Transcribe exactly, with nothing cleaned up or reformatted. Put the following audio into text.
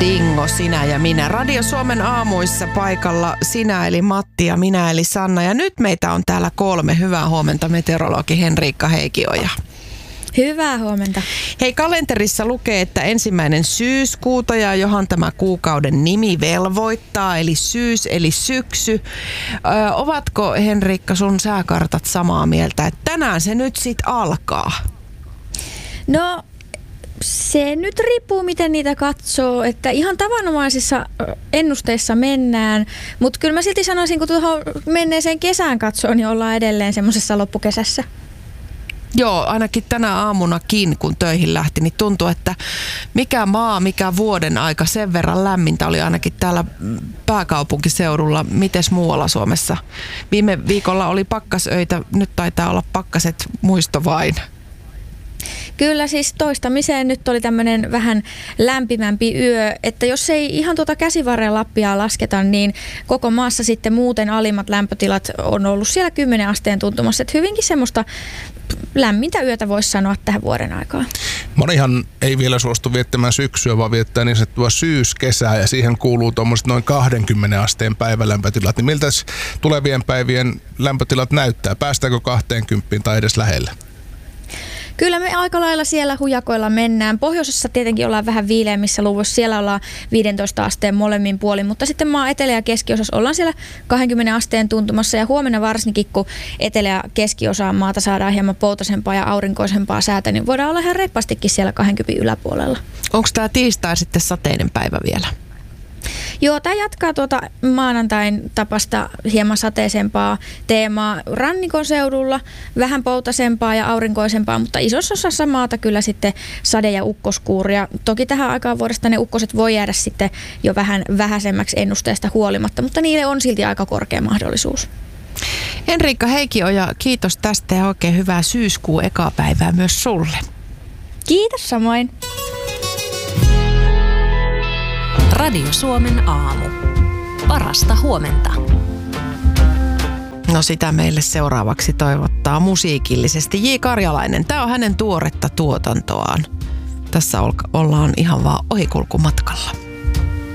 Dingo, sinä ja minä. Radio Suomen aamuissa paikalla sinä eli Matti ja minä eli Sanna. Ja nyt meitä on täällä kolme. Hyvää huomenta meteorologi Henriikka Heikioja. Hyvää huomenta. Hei, kalenterissa lukee, että ensimmäinen syyskuuta ja johan tämä kuukauden nimi velvoittaa, eli syys eli syksy. Ö, ovatko Henriikka sun sääkartat samaa mieltä, että tänään se nyt sit alkaa? No se nyt riippuu, miten niitä katsoo, että ihan tavanomaisissa ennusteissa mennään, mutta kyllä mä silti sanoisin, kun tuohon menneeseen kesään katsoo, niin ollaan edelleen semmoisessa loppukesässä. Joo, ainakin tänä aamunakin, kun töihin lähti, niin tuntui, että mikä maa, mikä vuoden aika, sen verran lämmintä oli ainakin täällä pääkaupunkiseudulla. Mites muualla Suomessa? Viime viikolla oli pakkasöitä, nyt taitaa olla pakkaset muisto vain. Kyllä siis toistamiseen nyt oli tämmöinen vähän lämpimämpi yö, että jos ei ihan tuota käsivarren Lappia lasketa, niin koko maassa sitten muuten alimmat lämpötilat on ollut siellä kymmenen asteen tuntumassa. Että hyvinkin semmoista lämmintä yötä voisi sanoa tähän vuoden aikaan. Monihan ei vielä suostu viettämään syksyä, vaan viettää niin sanottua syyskesää ja siihen kuuluu tuommoiset noin kaksikymmentä asteen päivälämpötilat. Niin miltä tulevien päivien lämpötilat näyttää? Päästäänkö kaksikymmentä tai edes lähellä? Kyllä me aika lailla siellä hujakoilla mennään. Pohjoisessa tietenkin ollaan vähän viileämmissä luvuissa. Siellä ollaan viisitoista asteen molemmin puolin, mutta sitten maan etelä- ja keskiosassa ollaan siellä kaksikymmentä asteen tuntumassa. Ja huomenna varsinkin, kun etelä- ja keskiosaan maata saadaan hieman poutasempaa ja aurinkoisempaa säätä, niin voidaan olla ihan reippastikin siellä kaksikymmentä yläpuolella. Onko tämä tiistai sitten sateinen päivä vielä? Joo, tämä jatkaa tuota maanantain tapasta hieman sateisempaa teemaa rannikon seudulla, vähän poutasempaa ja aurinkoisempaa, mutta isossa osassa maata kyllä sitten sade- ja ukkoskuuria. Toki tähän aikaan vuodesta ne ukkoset voi jäädä sitten jo vähän vähäisemmäksi ennusteesta huolimatta, mutta niille on silti aika korkea mahdollisuus. Henriikka Heikioja, kiitos tästä ja oikein hyvää syyskuun ekaa päivää myös sulle. Kiitos samoin. Radio Suomen aamu. Parasta huomenta. No sitä meille seuraavaksi toivottaa musiikillisesti J. Karjalainen. Tämä on hänen tuoretta tuotantoaan. Tässä ollaan ihan vaan ohikulkumatkalla.